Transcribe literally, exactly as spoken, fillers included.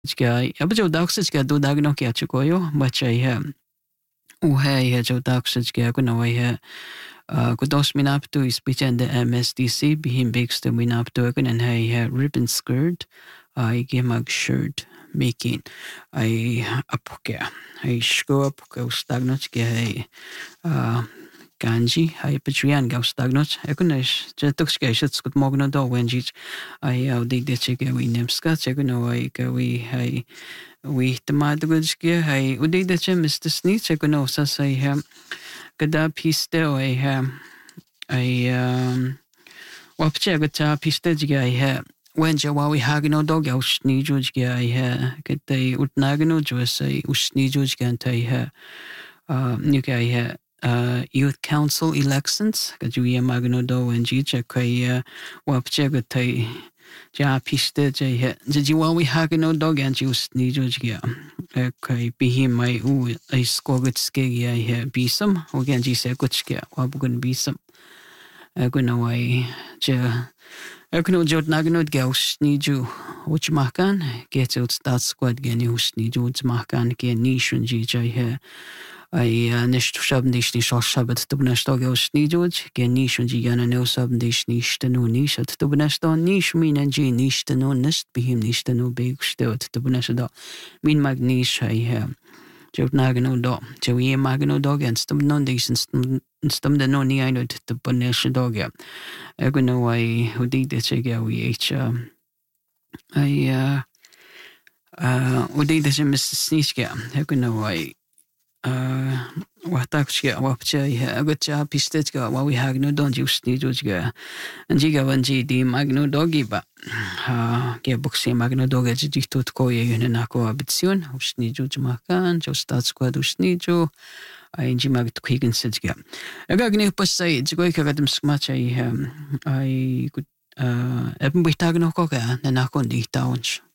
Cái अब जो daxit cái do dagno cái chuko yo bachai है वो है ये जो daxit cái को नवाई है को dos minapto is bichen de M S D C bihim bigste minapto ko nan है है ribbon skirt ai gemag shirt making ai apoke ai shko apoke ustagnot के है Ganji, hai Patrian Gaustagnot, Econesh, Jetoxcash, Scott Mogno do Wenjich, I outdid the chick we Nemska, Checono, I we hai we the Madgudske, I udid the chem Mister Sneak, Checono, Sas I ham, Gada piste, I ham, I um, Wapchagata piste, I have. Wenja wa we hagno dog aus ni juj ge I ha kete utnagno jo sai us ni juj gan tai ha uh ni ge ha uh youth council elections ka ju ye magno do wen ji che kai wapche ge tai ja piste je ha ji wa we hagno dog gan us ni juj ge kai bi hi mai u ai skoget ske ge ha bisam o gan ji se kuch ge wa bugun bisam guna wai je Ekno jod nagnod gaus ni ju uch makan get ut stat squad geni us ni ju uch makan ke ni shun ji jai he ai nicht shab nicht ni shabat tu bnashto gaus ni ju ke ni shun ji gana no sab nicht ni stenu ni shat tu bnashto ni shmin en ji ni stenu nist bihim ni stenu beg stot tu bnashdo min magni shai he jod nagno do jo ye magno do against them non decent stum de no ni I know the banish dog ya. I go know I who did the check ya we h I uh uh who did the Mister Sneak I go know I uh what actually what I got a pistet ga what we have no don't you sneak ga and jiga one G D magno doggy ba uh get boxing magno dog at the tot ko ye na ko abitsion usni ju makan jo stat squad usni ju ai ji mag twigen sitga aga gne pasai jgoi ka gadam smacha ai ai gut uh eben bitag no ko ga na na kon di taunch